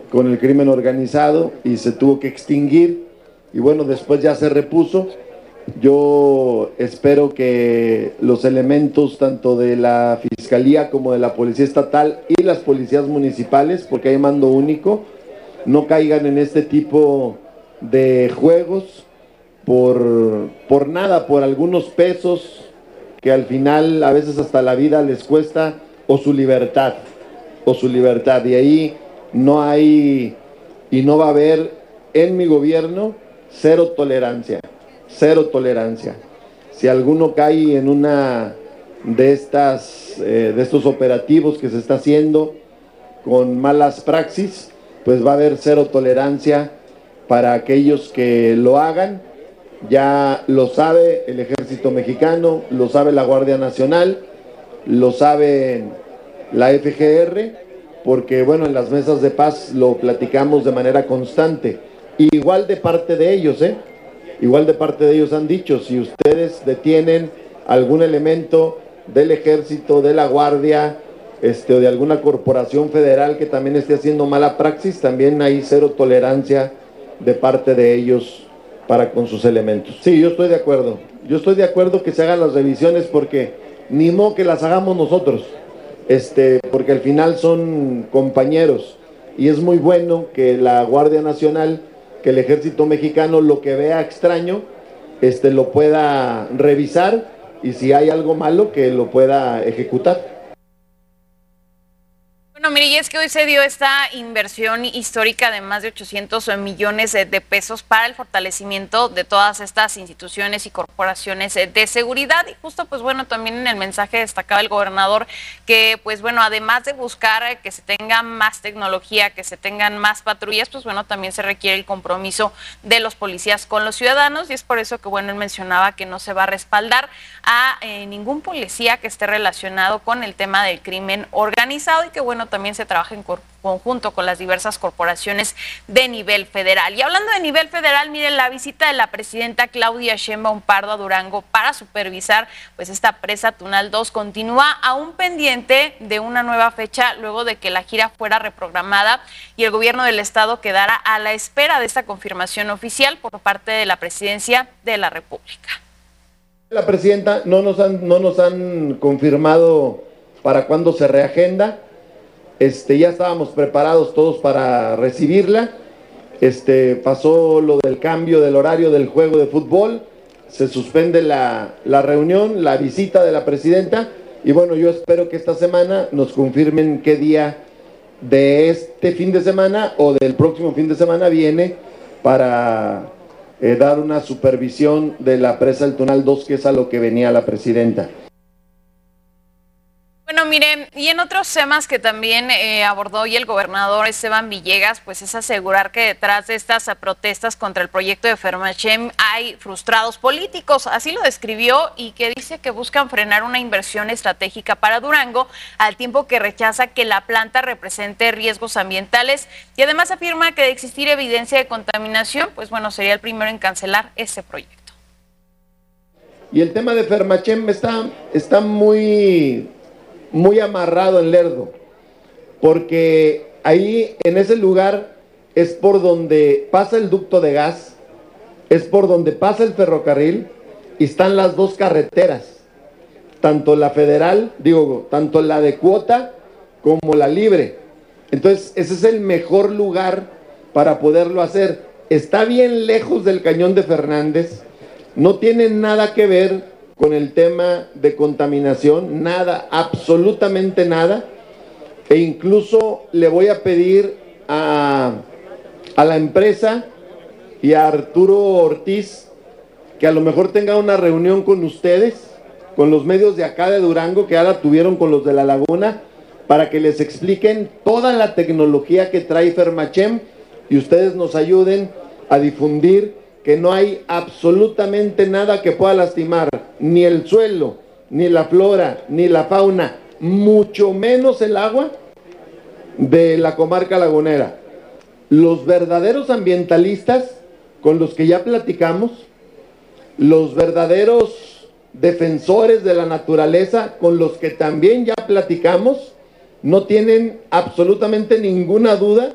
con el crimen organizado y se tuvo que extinguir, y bueno, después ya se repuso. Yo espero que los elementos tanto de la Fiscalía como de la Policía Estatal y las policías municipales, porque hay mando único, no caigan en este tipo de juegos por nada, por algunos pesos que al final a veces hasta la vida les cuesta, o su libertad, y ahí no hay y no va a haber en mi gobierno cero tolerancia. Si alguno cae en una de estos operativos que se está haciendo con malas praxis, pues va a haber cero tolerancia para aquellos que lo hagan. Ya lo sabe el Ejército Mexicano, lo sabe la Guardia Nacional, lo sabe la FGR, porque bueno, en las mesas de paz lo platicamos de manera constante. Igual de parte de ellos, han dicho, si ustedes detienen algún elemento del Ejército, de la Guardia, o de alguna corporación federal que también esté haciendo mala praxis, también hay cero tolerancia de parte de ellos para con sus elementos. Sí, yo estoy de acuerdo que se hagan las revisiones, porque ni modo que las hagamos nosotros, porque al final son compañeros, y es muy bueno que la Guardia Nacional, que el Ejército Mexicano, lo que vea extraño, lo pueda revisar, y si hay algo malo, que lo pueda ejecutar. Bueno, mire, y es que hoy se dio esta inversión histórica de más de 800 millones de pesos para el fortalecimiento de todas estas instituciones y corporaciones de seguridad. Y justo, pues bueno, también en el mensaje destacaba el gobernador que, pues bueno, además de buscar que se tenga más tecnología, que se tengan más patrullas, pues bueno, también se requiere el compromiso de los policías con los ciudadanos, y es por eso que, bueno, él mencionaba que no se va a respaldar a ningún policía que esté relacionado con el tema del crimen organizado, y que, bueno, también se trabaja en conjunto con las diversas corporaciones de nivel federal. Y hablando de nivel federal, miren, la visita de la presidenta Claudia Sheinbaum Pardo a Durango para supervisar pues esta presa Tunal 2 continúa aún pendiente de una nueva fecha, luego de que la gira fuera reprogramada y el gobierno del estado quedara a la espera de esta confirmación oficial por parte de la Presidencia de la República. La presidenta no nos han confirmado para cuándo se reagenda. Ya estábamos preparados todos para recibirla. Pasó lo del cambio del horario del juego de fútbol, se suspende la reunión, la visita de la presidenta, y bueno, yo espero que esta semana nos confirmen qué día de este fin de semana o del próximo fin de semana viene para dar una supervisión de la presa del Tunal 2, que es a lo que venía la presidenta. Bueno, miren, y en otros temas que también abordó hoy el gobernador Esteban Villegas, pues es asegurar que detrás de estas protestas contra el proyecto de Fermachem hay frustrados políticos, así lo describió, y que dice que buscan frenar una inversión estratégica para Durango, al tiempo que rechaza que la planta represente riesgos ambientales, y además afirma que de existir evidencia de contaminación, pues bueno, sería el primero en cancelar ese proyecto. Y el tema de Fermachem está muy amarrado en Lerdo, porque ahí en ese lugar es por donde pasa el ducto de gas, es por donde pasa el ferrocarril, y están las dos carreteras, tanto la federal, tanto la de cuota como la libre. Entonces ese es el mejor lugar para poderlo hacer. Está bien lejos del Cañón de Fernández, no tiene nada que ver con el tema de contaminación, nada, absolutamente nada, e incluso le voy a pedir a la empresa y a Arturo Ortiz que a lo mejor tenga una reunión con ustedes, con los medios de acá de Durango, que ahora tuvieron con los de La Laguna, para que les expliquen toda la tecnología que trae Fermachem, y ustedes nos ayuden a difundir que no hay absolutamente nada que pueda lastimar ni el suelo, ni la flora, ni la fauna, mucho menos el agua de la comarca lagunera. Los verdaderos ambientalistas con los que ya platicamos, los verdaderos defensores de la naturaleza con los que también ya platicamos, no tienen absolutamente ninguna duda